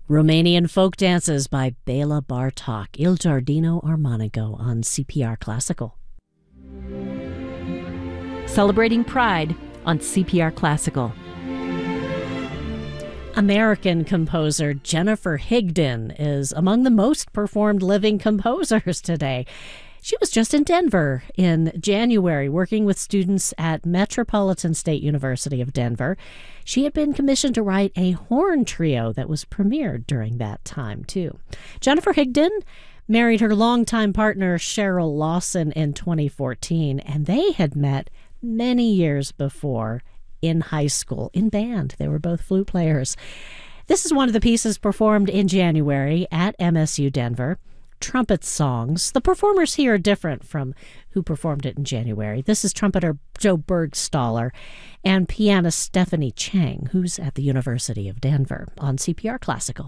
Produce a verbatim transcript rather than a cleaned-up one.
Romanian folk dances by Bela Bartok, Il Giardino Armonico on C P R Classical. Celebrating Pride on C P R Classical. American composer Jennifer Higdon is among the most performed living composers today. She was just in Denver in January working with students at Metropolitan State University of Denver. She had been commissioned to write a horn trio that was premiered during that time, too. Jennifer Higdon married her longtime partner Cheryl Lawson in twenty fourteen, and they had met many years before in high school, in band. They were both flute players. This is one of the pieces performed in January at M S U Denver. Trumpet Songs. The performers here are different from who performed it in January. This is trumpeter Joe Bergstaller and pianist Stephanie Chang, who's at the University of Denver, on C P R Classical.